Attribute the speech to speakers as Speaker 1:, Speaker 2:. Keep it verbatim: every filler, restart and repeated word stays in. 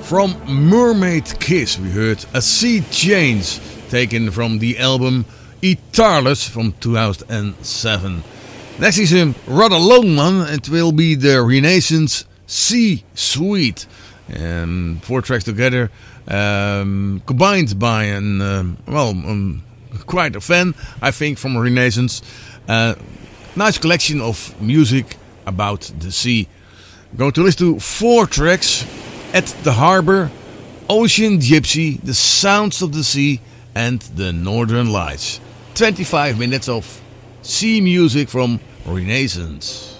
Speaker 1: From Mermaid Kiss we heard A Sea Change, taken from the album Etarless from two thousand seven. Next is a rather long one. It will be the Renaissance Sea Suite. Um, four tracks together, um, combined by an, uh, well, um, quite a fan, I think, from Renaissance. Uh, nice collection of music about the sea. I'm going to listen to four tracks: At the Harbor, Ocean Gypsy, The Sounds of the Sea, and The Northern Lights. twenty-five minutes of sea music from Renaissance.